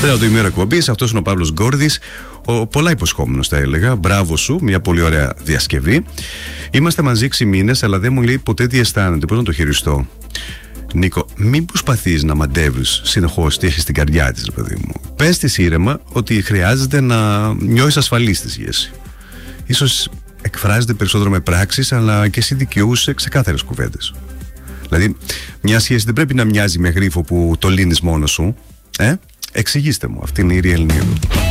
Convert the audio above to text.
Τέταρτο ημέρα εκπομπής, αυτός είναι ο Παύλος Γκόρδης. Πολλά υποσχόμενος θα έλεγα. Μπράβο σου, μια πολύ ωραία διασκευή. Είμαστε μαζί 6 μήνες, αλλά δεν μου λέει ποτέ τι αισθάνεται. Πώς να το χειριστώ? Νίκο, μην προσπαθείς να μαντεύεις συνεχώς τι έχεις στην καρδιά της, παιδί μου. Πες της ήρεμα ότι χρειάζεται να νιώσεις ασφαλής στη σχέση. Ίσως εκφράζεται περισσότερο με πράξεις, αλλά και εσύ δικαιούσε ξεκάθαρες κουβέντες. Δηλαδή, μια σχέση δεν πρέπει να μοιάζει με γρίφο που το λύνεις μόνος σου. Εξηγήστε μου, αυτή είναι η Ριελνίδου.